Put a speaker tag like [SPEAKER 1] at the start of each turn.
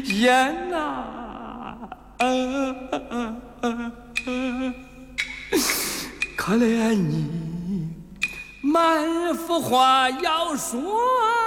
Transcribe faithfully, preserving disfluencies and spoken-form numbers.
[SPEAKER 1] 天哪！啊啊啊看来你满腹话要说。